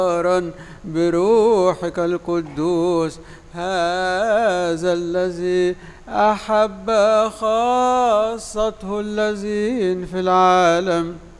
بروحك القدوس. هذا الذي أحب خاصته الذين في العالم